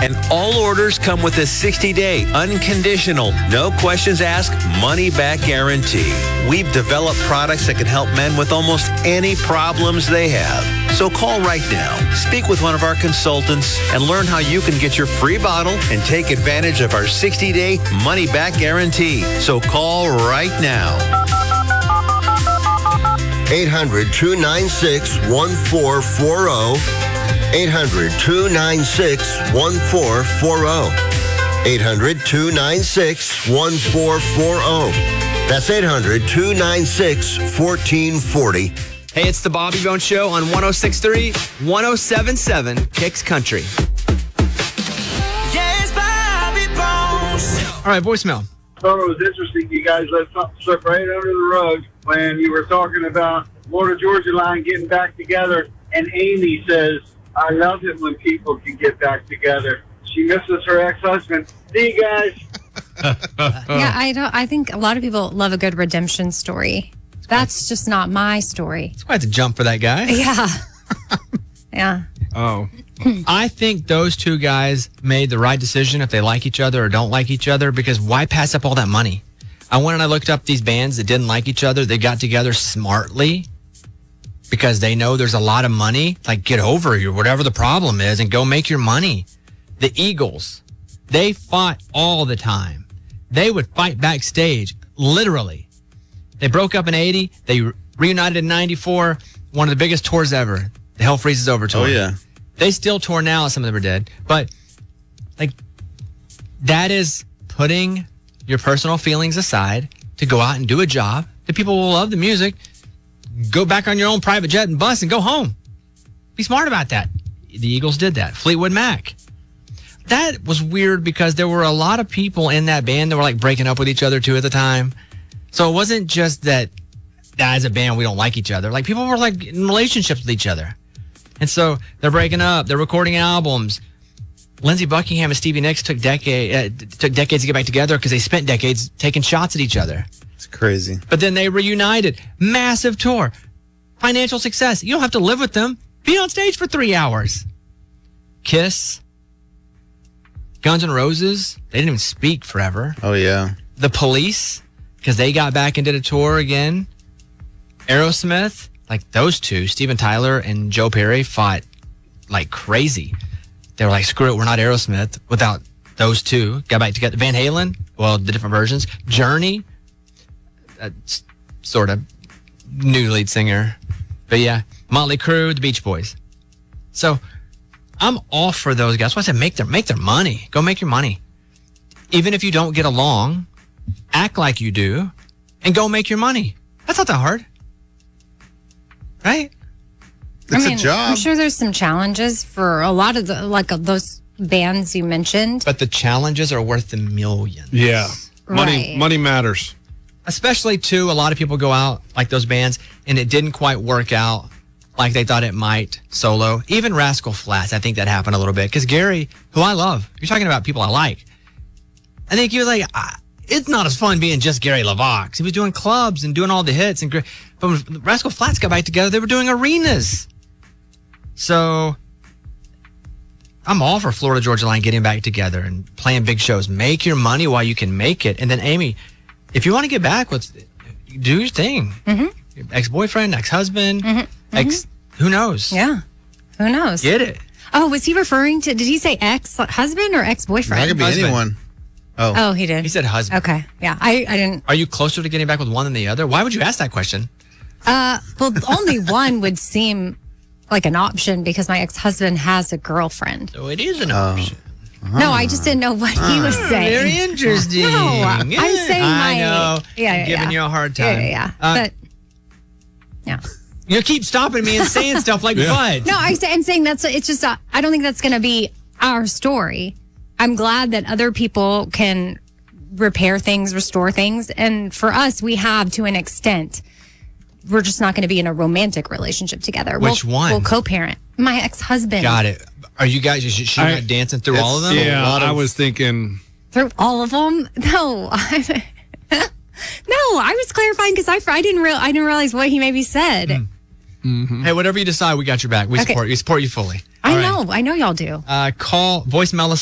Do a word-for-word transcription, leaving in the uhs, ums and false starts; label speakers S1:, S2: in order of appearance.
S1: And all orders come with a sixty-day, unconditional, no questions asked, money-back guarantee. We've developed products that can help men with almost any problems they have. So call right now, speak with one of our consultants, and learn how you can get your free bottle and take advantage of our sixty-day money-back guarantee. So call right now.
S2: eight hundred, two nine six, one four four zero. eight hundred, two nine six, one four four zero. eight hundred, two nine six, one four four zero. That's eight hundred, two nine six, one four four zero.
S3: Hey, it's the Bobby Bones Show on one oh six point three, one oh seven point seven Kicks Country.
S4: Yes, Bobby Bones.
S3: All right, voicemail.
S5: I thought it was interesting you guys let something slip right under the rug when you were talking about Florida Georgia Line getting back together, and Amy says, I love it when people can get back together. She misses her ex-husband. See you guys.
S6: Yeah, I don't. I think a lot of people love a good redemption story. That's just not my story.
S3: It's quite a jump for that guy.
S6: Yeah. Yeah.
S7: Oh.
S3: I think those two guys made the right decision if they like each other or don't like each other, because why pass up all that money? I went and I looked up these bands that didn't like each other. They got together smartly because they know there's a lot of money. Like, get over it, whatever the problem is, and go make your money. The Eagles, they fought all the time. They would fight backstage, literally. They broke up in eighty. They reunited in ninety-four. One of the biggest tours ever. The Hell Freezes Over tour.
S8: Oh, yeah.
S3: They still tour now. Some of them are dead. But, like, that is putting your personal feelings aside to go out and do a job. The people will love the music. Go back on your own private jet and bus and go home. Be smart about that. The Eagles did that. Fleetwood Mac. That was weird because there were a lot of people in that band that were, like, breaking up with each other, too, at the time. So it wasn't just that, as a band, we don't like each other. Like, people were, like, in relationships with each other. And so they're breaking up. They're recording albums. Lindsey Buckingham and Stevie Nicks took, decade, uh, took decades to get back together because they spent decades taking shots at each other.
S8: It's crazy.
S3: But then they reunited. Massive tour. Financial success. You don't have to live with them. Be on stage for three hours. Kiss. Guns N' Roses. They didn't even speak forever.
S8: Oh, yeah.
S3: The Police, because they got back and did a tour again. Aerosmith, like those two, Steven Tyler and Joe Perry, fought like crazy. They were like, screw it, we're not Aerosmith without those two. Got back together. Van Halen, well, the different versions. Journey, uh, sort of new lead singer. But yeah, Motley Crue, the Beach Boys. So I'm all for those guys. That's why I said make their, make their money. Go make your money. Even if you don't get along, act like you do and go make your money. That's not that hard. Right?
S8: It's
S6: I mean,
S8: a job.
S6: I'm sure there's some challenges for a lot of the, like, those bands you mentioned.
S3: But the challenges are worth the millions.
S7: Yeah. Money
S6: Right.
S7: money matters.
S3: Especially, too, a lot of people go out like those bands and it didn't quite work out like they thought it might solo. Even Rascal Flatts, I think that happened a little bit. Because Gary, who I love, you're talking about people I like. I think he was like, ah, it's not as fun being just Gary LaVox. He was doing clubs and doing all the hits. And but when Rascal Flatts got back together, they were doing arenas. So I'm all for Florida Georgia Line getting back together and playing big shows. Make your money while you can make it. And then, Amy, if you want to get back with, do your thing.
S6: Mm-hmm.
S3: Your ex-boyfriend, ex-husband,
S6: Mm-hmm.
S3: ex, who knows?
S6: Yeah. Who knows?
S3: Get it.
S6: Oh, was he referring to, did he say ex-husband or ex-boyfriend?
S8: That could be
S3: Husband.
S8: anyone. Oh.
S6: Oh, he did.
S3: He said husband.
S6: Okay. Yeah. I, I didn't.
S3: Are you closer to getting back with one than the other? Why would you ask that question?
S6: Uh, well, only one would seem like an option because my ex-husband has a girlfriend.
S3: So it is an
S8: Oh.
S3: option.
S6: No, I just didn't know what he was saying.
S3: Very interesting.
S6: No, I'm
S3: Yeah.
S6: saying
S3: I
S6: my-
S3: know.
S6: Yeah,
S3: I'm
S6: yeah,
S3: giving
S6: yeah.
S3: you a hard
S6: Yeah,
S3: time.
S6: yeah, yeah.
S3: Uh,
S6: but yeah.
S3: you keep stopping me and saying stuff like "but."
S6: No, I say, I'm saying that's it's just uh, I don't think that's going to be our story. I'm glad that other people can repair things, restore things, and for us, we have to an extent. We're just not going to be in a romantic relationship together.
S3: Which
S6: we'll,
S3: one?
S6: We'll co-parent. My ex-husband.
S3: Got it. Are you guys? Is she
S7: I-
S3: not dancing through all of them?
S8: It's-
S7: Yeah,
S8: lot of-
S7: I was thinking.
S6: Through all of them? No. I- no, I was clarifying because I, I didn't real I didn't realize what he maybe said.
S3: Hey, whatever you decide, we got your back. We
S6: Okay.
S3: support you. Support you fully.
S6: I
S3: All right.
S6: know. I know y'all do.
S3: Uh, call voicemail us.